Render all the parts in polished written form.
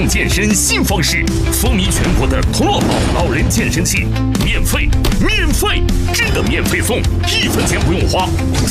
动健身新方式，风靡全国的童乐宝老人健身器，免费，真的免费送，1分钱不用花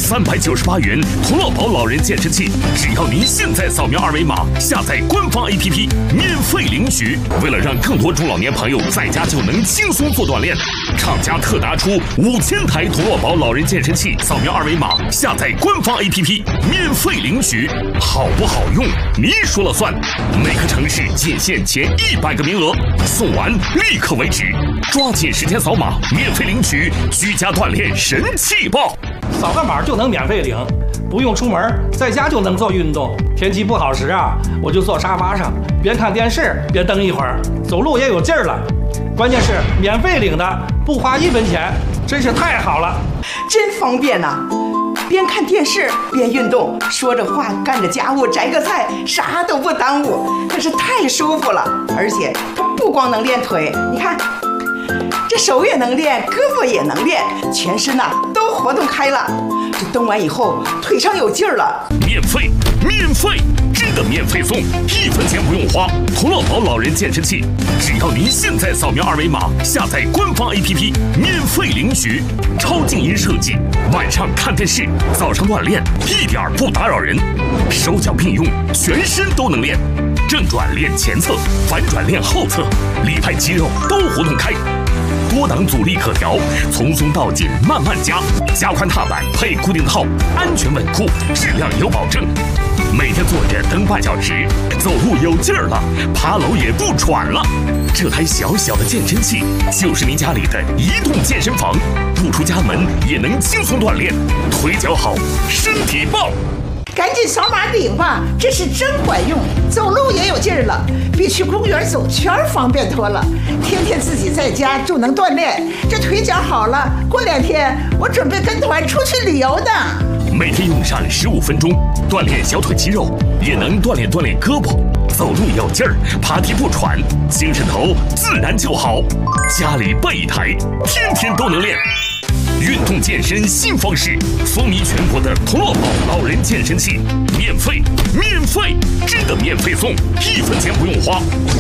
，398元童乐宝老人健身器，只要您现在扫描2维码，下载官方 APP， 免费领取。为了让更多中老年朋友在家就能轻松做锻炼，厂家特拿出5000台童乐宝老人健身器，扫描2维码，下载官方 APP， 免费领取。好不好用，您说了算。每个城市仅限前100个名额，送完立刻为止，抓紧时间扫码，免费领取居家锻炼神器报。 扫个码就能免费领，不用出门，在家就能做运动。天气不好时啊，我就坐沙发上，边看电视边蹬一会儿，走路也有劲儿了。关键是免费领的，不花1分钱，真是太好了， 真方便呐！边看电视边运动，说着话干着家务，摘个菜，啥都不耽误，可是太舒服了。而且它不光能练腿，你看，这手也能练，胳膊也能练，全身呐都活动开了。这蹬完以后，腿上有劲儿了。 免费，真的免费送，1分钱不用花。童乐宝老人健身器，只要您现在扫描2维码，下载官方 APP， 免费领取。超静音设计，晚上看电视，早上锻炼，一点不打扰人。手脚并用，全身都能练。正转练前侧，反转练后侧，里派肌肉都活动开。多档阻力可调，从松到紧慢慢加，加宽踏板配固定套，安全稳固，质量有保证。每天坐着蹬半小时，走路有劲儿了，爬楼也不喘了。这台小小的健身器就是您家里的移动健身房，不出家门也能轻松锻炼，腿脚好，身体棒。 赶紧扫码领吧，这是真管用，走路也有劲儿了，比去公园走圈方便多了。天天自己在家就能锻炼，这腿脚好了，过2天我准备跟团出去旅游呢。 每天用上15分钟，锻炼小腿肌肉，也能锻炼胳膊，走路有劲儿，爬梯不喘，精神头自然就好。家里备一台，天天都能练。运动健身新方式，风靡全国的童乐宝老人健身器，免费，真的免费送，1分钱不用花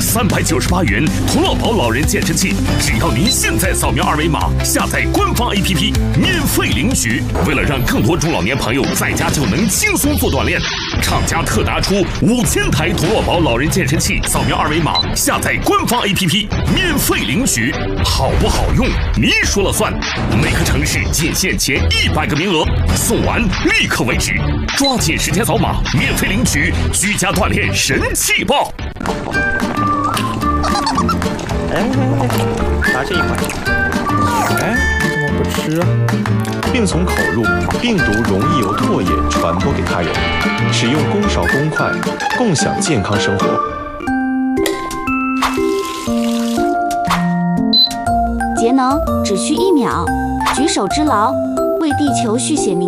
，398元童乐宝老人健身器，只要您现在扫描2维码，下载官方 APP， 免费领取。为了让更多中老年朋友在家就能轻松做锻炼，厂家特拿出5000台童乐宝老人健身器，扫描2维码，下载官方 APP， 免费领取。好不好用，您说了算。每个城市仅限前100个名额，送完立刻为止，抓紧时间扫码，免费领取居家锻炼神器报。 拿这一块。哎，你怎么不吃啊？病从口入，病毒容易由唾液传播给他人。使用公勺公筷，共享健康生活。 节能只需1秒，举手之劳，为地球续写明